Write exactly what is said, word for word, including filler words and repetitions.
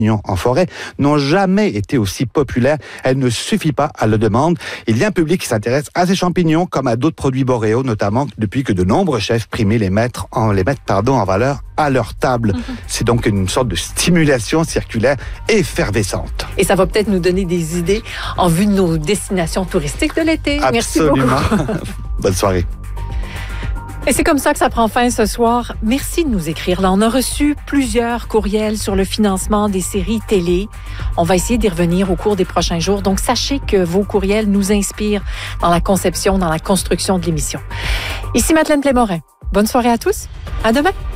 en forêt n'ont jamais été aussi populaires. Elle ne suffit pas à la demande. Il y a un public qui s'intéresse à ces champignons comme à d'autres produits boréaux, notamment depuis que de nombreux chefs primaient les mettre en, les mettre, pardon, en valeur à leur table. Mm-hmm. C'est donc une sorte de stimulation circulaire effervescente. Et ça va peut-être nous donner des idées en vue de nos destinations touristiques de l'été. Absolument. Merci beaucoup. Bonne soirée. Et c'est comme ça que ça prend fin ce soir. Merci de nous écrire. Là, on a reçu plusieurs courriels sur le financement des séries télé. On va essayer d'y revenir au cours des prochains jours. Donc, sachez que vos courriels nous inspirent dans la conception, dans la construction de l'émission. Ici Madeleine Plémorin. Bonne soirée à tous. À demain.